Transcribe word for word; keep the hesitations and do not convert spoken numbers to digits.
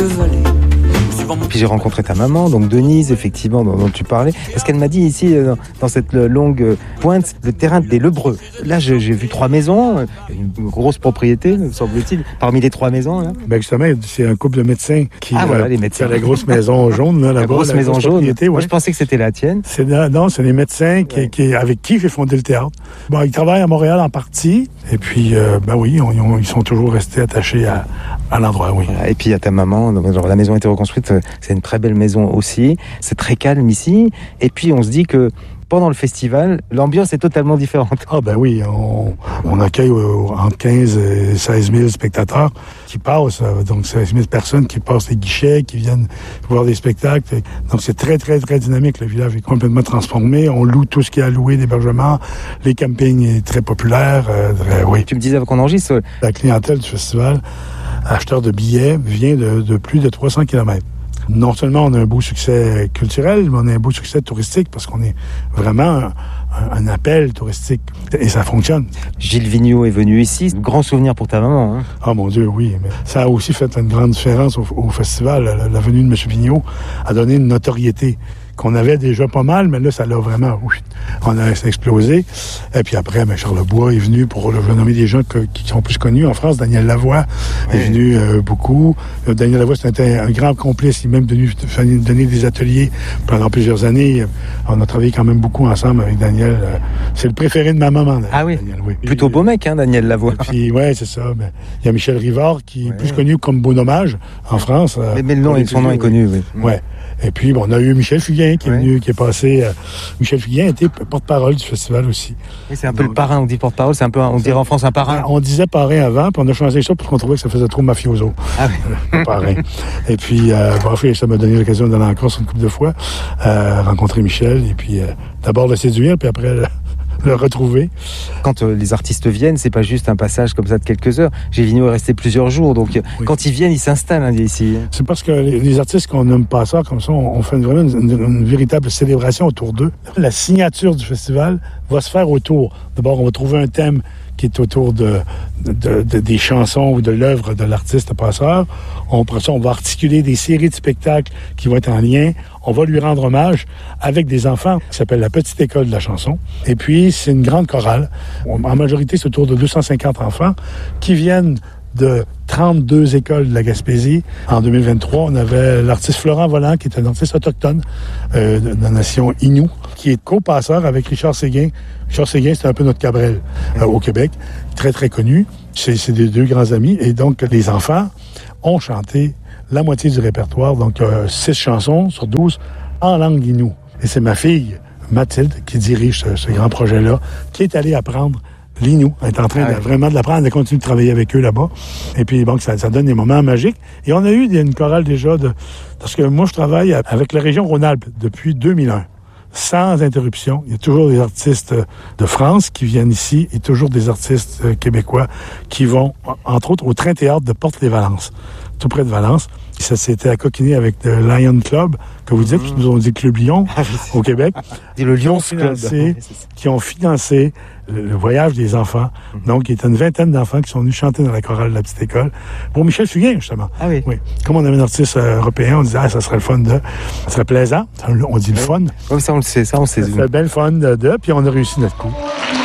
que voler. Puis j'ai rencontré ta maman, donc Denise, effectivement, dont, dont tu parlais. Parce qu'elle m'a dit ici, dans, dans cette longue pointe, le terrain des Lebreux. Là, j'ai, j'ai vu trois maisons, une grosse propriété, me semble-t-il, parmi les trois maisons. Là. Ben justement, c'est un couple de médecins qui, ah, voilà, euh, les médecins. qui a la grosse maison jaune. Là, la là-bas, grosse la maison grosse jaune. Ouais. Moi, je pensais que c'était la tienne. C'est, non, c'est les médecins qui, ouais. qui, avec qui j'ai fondé le théâtre. Bon, ils travaillent à Montréal en partie. Et puis, euh, ben oui, on, on, ils sont toujours restés attachés à, à l'endroit, oui. Voilà. Et puis, à ta maman, donc, genre, la maison a été reconstruite. C'est une très belle maison aussi. C'est très calme ici. Et puis, on se dit que pendant le festival, l'ambiance est totalement différente. Ah ben oui, on, on accueille entre quinze et seize mille spectateurs qui passent, donc seize mille personnes qui passent les guichets, qui viennent voir des spectacles. Donc c'est très, très, très dynamique. Le village est complètement transformé. On loue tout ce qui est à louer d'hébergement. Les campings est très populaire. Euh, très, oui. Tu me disais qu'on enregistre. La clientèle du festival, acheteur de billets, vient de, de plus de trois cents kilomètres. Non seulement on a un beau succès culturel, mais on a un beau succès touristique parce qu'on est vraiment un, un appel touristique et ça fonctionne. Gilles Vigneault est venu ici, grand souvenir pour ta maman. Hein? Ah mon Dieu, oui. Mais ça a aussi fait une grande différence au, au festival. La, la venue de M. Vigneault a donné une notoriété qu'on avait déjà pas mal, mais là, ça l'a vraiment... Oui, on a explosé. Et puis après, ben, Charles Bois est venu pour je vais nommer des gens que, qui sont plus connus en France. Daniel Lavoie oui. est venu euh, beaucoup. Daniel Lavoie, c'était un, un grand complice. Il est même venu donner des ateliers pendant plusieurs années. On a travaillé quand même beaucoup ensemble avec Daniel. C'est le préféré de ma maman. Daniel. Ah oui? Daniel, oui. Plutôt beau mec, hein, Daniel Lavoie. Puis, ouais, c'est ça. Ben, il y a Michel Rivard, qui est ouais. plus connu comme Bonhommage en France. Mais, mais le nom, son nom est connu, oui. Ouais. Et puis, bon, on a eu Michel Fugain qui est ouais. venu, qui est passé. Euh, Michel Fugain était porte-parole du festival aussi. Et c'est un peu Donc, le parrain, on dit porte-parole, c'est un peu, on dirait en France un parrain. On disait parrain avant, puis on a changé ça parce qu'on trouvait que ça faisait trop mafioso. Ah oui. Parrain. Et puis, euh, bon, ça m'a donné l'occasion d'aller en Corse une couple de fois, euh, rencontrer Michel, et puis euh, d'abord le séduire, puis après le, le retrouver. Quand euh, les artistes viennent, c'est pas juste un passage comme ça de quelques heures. Gilles Vigneault est resté plusieurs jours, donc oui. quand ils viennent, ils s'installent hein, ici. C'est parce que les, les artistes qu'on nomme pas ça comme ça, on, on fait une, vraiment une, une, une véritable célébration autour d'eux. La signature du festival va se faire autour. D'abord, on va trouver un thème qui est autour de, de, de, des chansons ou de l'œuvre de l'artiste passeur. On, après ça, on va articuler des séries de spectacles qui vont être en lien. On va lui rendre hommage avec des enfants qui s'appelle la Petite École de la chanson. Et puis, c'est une grande chorale. En majorité, c'est autour de deux cent cinquante enfants qui viennent de trente-deux écoles de la Gaspésie. En deux mille vingt-trois, on avait l'artiste Florent Volant, qui est un artiste autochtone euh, de, de la nation Innu, qui est co-passeur avec Richard Séguin. Richard Séguin, c'est un peu notre Cabrel euh, au Québec, très, très connu. C'est, c'est des deux grands amis. Et donc, les enfants ont chanté la moitié du répertoire, donc euh, six chansons sur douze en langue Innu. Et c'est ma fille, Mathilde, qui dirige ce, ce grand projet-là, qui est allée apprendre l'Innu. Elle est en train de, vraiment de l'apprendre, de continuer de travailler avec eux là-bas. Et puis, bon, ça, ça donne des moments magiques. Et on a eu une chorale déjà de... Parce que moi, je travaille avec la région Rhône-Alpes depuis deux mille un. Sans interruption. Il y a toujours des artistes de France qui viennent ici et toujours des artistes québécois qui vont, entre autres, au Train-Théâtre de Porte-les-Valences, tout près de Valence. Ça s'était accoquiné avec le Lion Club, que vous dites, mmh. qui nous ont dit Club Lyon, au Québec. Et le Lion Club. Qui ont financé le, le voyage des enfants. Mmh. Donc, il y a une vingtaine d'enfants qui sont venus chanter dans la chorale de la Petite École. Pour Michel Fugain, justement. Ah oui. oui. Comme on avait un artiste euh, européen, on disait, ah, ça serait le fun de... Ça serait plaisant. On dit le fun. Comme ça, on le sait. Ça, on sait. Ça serait bien le fun de, de... Puis on a réussi notre coup.